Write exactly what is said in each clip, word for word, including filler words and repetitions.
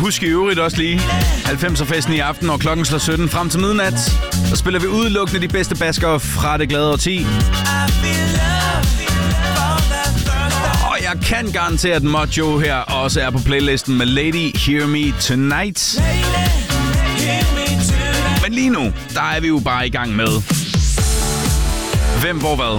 husk i øvrigt også lige halvfemser-festen i aften, og klokken slår sytten frem til midnat. Der spiller vi udelukkende de bedste baskere fra det glade årti. Og jeg kan garantere, at Mojo her også er på playlisten med Lady Hear Me Tonight. Men lige nu, der er vi jo bare i gang med Hvem, hvor, hvad?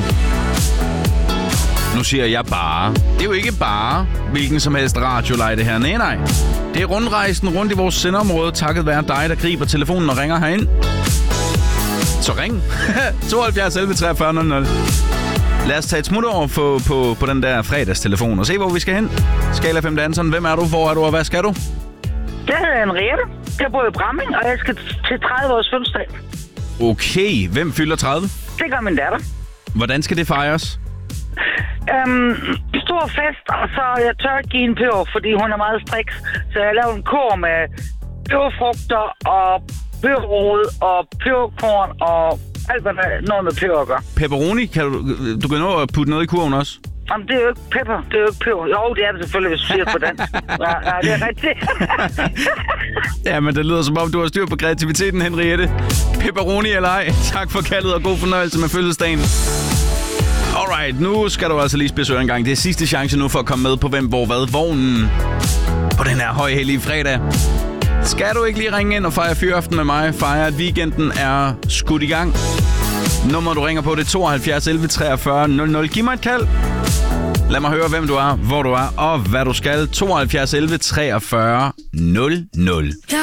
Nu siger jeg bare. Det er jo ikke bare hvilken som helst radiolej det her. Nej, nej. Det er rundrejsen rundt i vores sendeområde, takket være dig, der griber telefonen og ringer herind. Så ring. tooghalvfjerds elleve treogfyrre nul nul. Lad os tage et smut over på, på, på den der fredagstelefon og se, hvor vi skal hen. Skala fem Danson. Hvem er du? Hvor er du? Og hvad skal du? Jeg hedder Henriette. Jeg bor i Bramming, og jeg skal til tredive års fødselsdag. Okay. Hvem fylder tredive? Det gør min datter. Hvordan skal det fejres? Øhm, stor fest, og så jeg tør ikke give en peber, fordi hun er meget striks. Så jeg laver en kur med peberfrugter og peberrod og peberkorn og alt, hvad der noget med peber at gøre. Pepperoni? Kan du, du kan nå at putte noget i kurven også? Jamen, det er jo ikke pepper. Det er jo ikke peber. Jo, det er det selvfølgelig, hvis du siger det på dansk. Ja, ja, det er rigtigt. Ja, men det lyder som om, du har styr på kreativiteten, Henriette. Pepperoni eller ej. Tak for kaldet, og god fornøjelse med fødselsdagen. Alright, nu skal du altså lige spidse en gang. Det er sidste chance nu for at komme med på Hvem, hvor, hvad? Vognen på den her højhellige fredag. Skal du ikke lige ringe ind og fejre fyraften med mig? Fejre, at weekenden er skudt i gang. Nummer du ringer på, det er tooghalvfjerds elleve treogfyrre nul nul. Giv mig et kald. Lad mig høre, hvem du er, hvor du er og hvad du skal. tooghalvfjerds elleve treogfyrre nul nul.